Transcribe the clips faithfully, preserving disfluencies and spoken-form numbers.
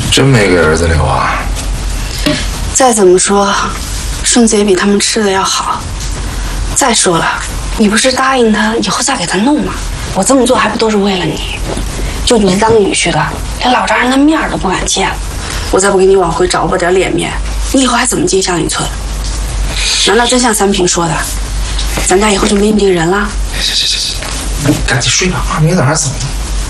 真没给儿子留啊？ 再怎么说，顺子也比他们吃的要好。再说了，你不是答应他以后再给他弄吗？我这么做还不都是为了你？就你当女婿的，连老丈人的面都不敢见了。我再不给你往回找不点脸面，你以后还怎么进乡里村？难道真像三平说的，咱家以后就没你这个人了？ 行行行行，你赶紧睡吧啊，明天早上走。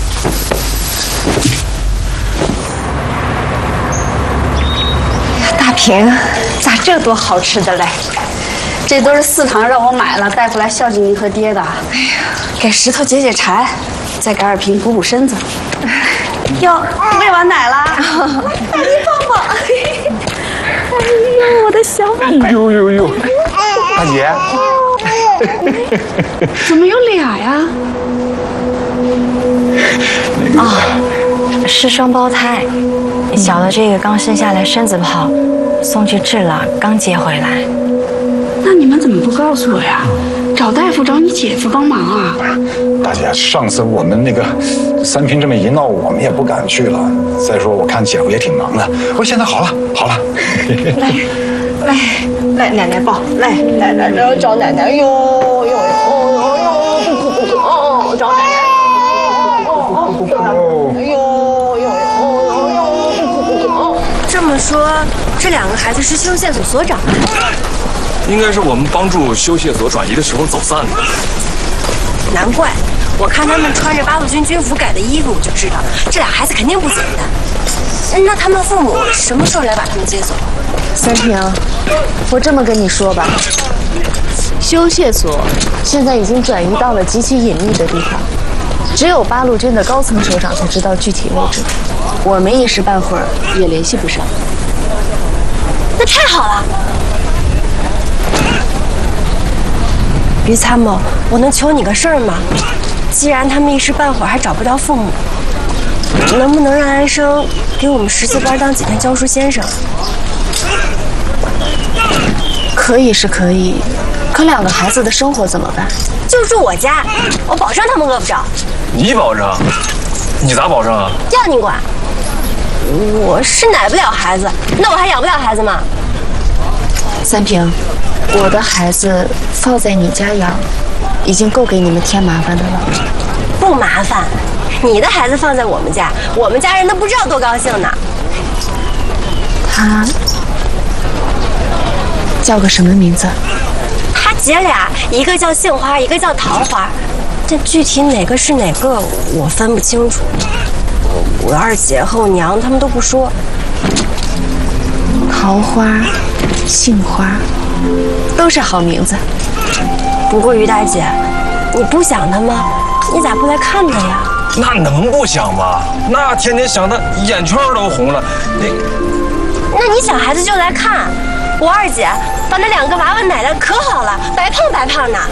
大平，咋这多好吃的嘞？ 这都是四堂让我买了带回来孝敬您和爹的。哎呀，给石头解解馋，再给二平补补身子。哟，喂完奶啦？赶紧抱抱。哎呦，我的小宝贝！ 呦呦呦，大姐， 怎么有俩呀？ 啊、哦，是双胞胎，小的这个刚生下来身子不好，送去治了，刚接回来。 那你们怎么不告诉我呀？找大夫找你姐夫帮忙啊！ 大姐，上次我们那个三平这么一闹，我们也不敢去了。再说我看姐夫也挺忙的。我说现在好了，好了。 来，来，来，奶奶抱，来，来来来，找奶奶，哟哟哟哟哟，不哭不哭，哦，找奶奶，哦哦哦，哟哟哟哟哟，不哭不哭。这么说，这两个孩子是修宪所所长啊？ 应该是我们帮助修械所转移的时候走散的。 难怪，我看他们穿着八路军军服改的衣服，我就知道这俩孩子肯定不简单。那他们父母什么时候来把他们接走？ 三平，我这么跟你说吧，修械所现在已经转移到了极其隐秘的地方，只有八路军的高层首长才知道具体位置，我们一时半会儿也联系不上。 那太好了。于参谋，我能求你个事儿吗？既然他们一时半会儿还找不到父母，能不能让安生给我们十四班当几天教书先生？ 可以是可以，可两个孩子的生活怎么办？ 就住我家，我保证他们饿不着。 你保证？你咋保证啊？ 要你管！我是奶不了孩子，那我还养不了孩子吗？ 三平，我的孩子放在你家养，已经够给你们添麻烦的了。 不麻烦，你的孩子放在我们家，我们家人都不知道多高兴呢。 他叫个什么名字？ 他姐俩，一个叫杏花，一个叫桃花，但具体哪个是哪个，我分不清楚。我二姐和我娘他们都不说。 桃花、杏花，都是好名字。 不过于大姐，你不想他吗？你咋不来看他呀？ 那能不想吗？那天天想的眼圈都红了。你， 那你想孩子就来看。我二姐把那两个娃娃奶奶可好了，白胖白胖的。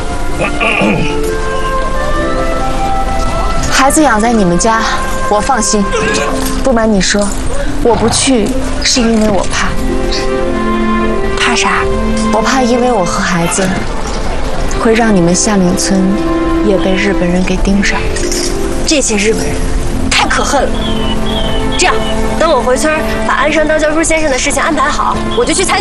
孩子养在你们家，我放心。不瞒你说，我不去是因为我怕。 怕啥？ 我怕因为我和孩子会让你们下岭村也被日本人给盯上。 这些日本人太可恨了。这样，等我回村把安生当教书先生的事情安排好，我就去参